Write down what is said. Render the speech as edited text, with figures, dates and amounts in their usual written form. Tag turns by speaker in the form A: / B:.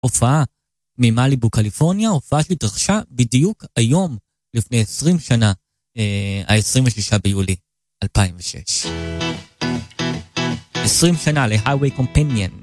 A: הופעה ממליבו, קליפורניה, הופעה שהתרחשה בדיוק היום, לפני 20 שנה, ה-26 ביולי 2006. 20 שנה ל-Highway Companion.